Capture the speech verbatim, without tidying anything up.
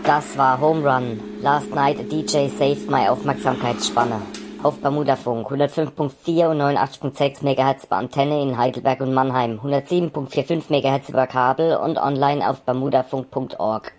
Das war Home Run. Last night a D J saved my Aufmerksamkeitsspanne. Auf Bermudafunk hundertfünf Komma vier und neunundachtzig Komma sechs Megahertz bei Antenne in Heidelberg und Mannheim, hundertsieben Komma fünfundvierzig Megahertz über Kabel und online auf bermudafunk Punkt org.